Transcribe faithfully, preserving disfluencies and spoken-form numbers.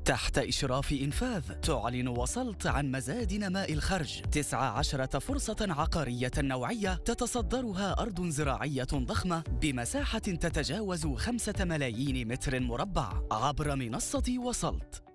تحت إشراف إنفاذ تعلن وصلت عن مزاد نماء الخرج تسع عشرة فرصة عقارية نوعية تتصدرها أرض زراعية ضخمة بمساحة تتجاوز خمسة ملايين متر مربع عبر منصة وصلت.